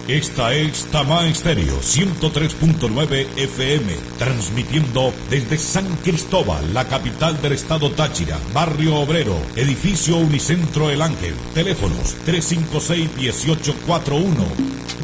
Esta es Tamá Estéreo 103.9 FM, transmitiendo desde San Cristóbal, la capital del estado Táchira, barrio Obrero, edificio Unicentro El Ángel, teléfonos 356-1841.